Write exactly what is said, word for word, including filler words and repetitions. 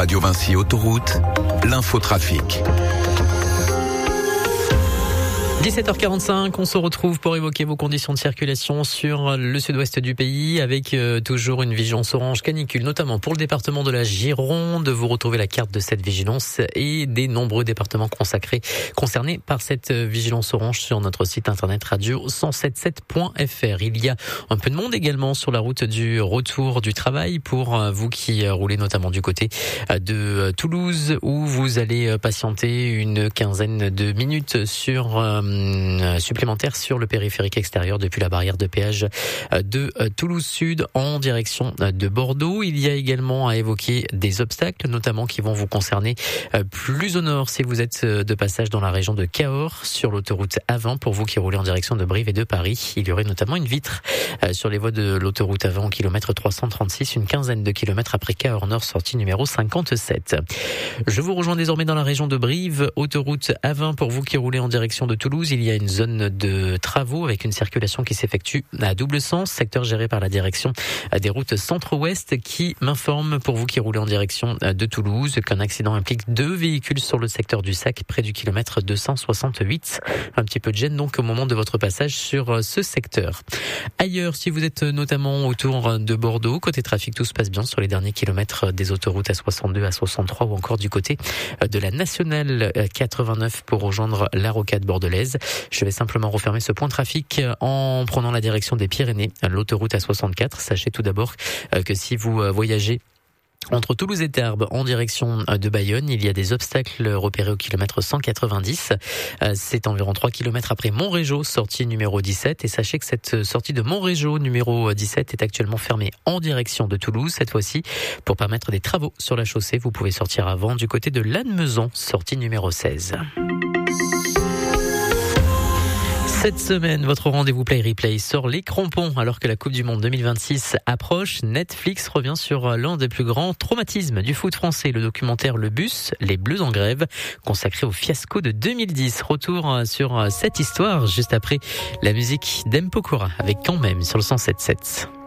Radio Vinci Autoroute, l'infotrafic. dix-sept heures quarante-cinq, on se retrouve pour évoquer vos conditions de circulation sur le sud-ouest du pays avec euh, toujours une vigilance orange canicule, notamment pour le département de la Gironde. Vous retrouvez la carte de cette vigilance et des nombreux départements consacrés, concernés par cette vigilance orange sur notre site internet radio cent soixante-dix-sept point f r. Il y a un peu de monde également sur la route du retour du travail pour vous qui roulez notamment du côté de Toulouse où vous allez patienter une quinzaine de minutes sur euh, supplémentaire sur le périphérique extérieur depuis la barrière de péage de Toulouse Sud en direction de Bordeaux. Il y a également à évoquer des obstacles, notamment qui vont vous concerner plus au nord si vous êtes de passage dans la région de Cahors sur l'autoroute A vingt. Pour vous qui roulez en direction de Brive et de Paris, il y aurait notamment une vitre sur les voies de l'autoroute A vingt au kilomètre trois cent trente-six, une quinzaine de kilomètres après Cahors Nord, sortie numéro cinquante-sept. Je vous rejoins désormais dans la région de Brive, autoroute A vingt pour vous qui roulez en direction de Toulouse. Il y a une zone de travaux avec une circulation qui s'effectue à double sens, secteur géré par la direction des routes centre-ouest qui m'informe pour vous qui roulez en direction de Toulouse qu'un accident implique deux véhicules sur le secteur du Sac près du kilomètre deux cent soixante-huit. Un petit peu de gêne donc au moment de votre passage sur ce secteur. Ailleurs, si vous êtes notamment autour de Bordeaux, côté trafic, tout se passe bien sur les derniers kilomètres des autoroutes A soixante-deux, A soixante-trois ou encore du côté de la nationale quatre-vingt-neuf pour rejoindre la rocade bordelaise. Je vais simplement refermer ce point trafic en prenant la direction des Pyrénées, l'autoroute A soixante-quatre. Sachez tout d'abord que si vous voyagez entre Toulouse et Tarbes en direction de Bayonne, il y a des obstacles repérés au kilomètre cent quatre-vingt-dix. C'est environ trois kilomètres après Montrégeau, sortie numéro dix-sept. Et sachez que cette sortie de Montrégeau numéro dix-sept est actuellement fermée en direction de Toulouse. Cette fois-ci, pour permettre des travaux sur la chaussée, vous pouvez sortir avant du côté de Lannemezan, sortie numéro seize. Cette semaine, votre rendez-vous Play Replay sort les crampons. Alors que la Coupe du Monde deux mille vingt-six approche, Netflix revient sur l'un des plus grands traumatismes du foot français, le documentaire Le Bus, les Bleus en grève, consacré au fiasco de deux mille dix. Retour sur cette histoire juste après la musique d'M. Pokora avec Quand même sur le cent sept sept.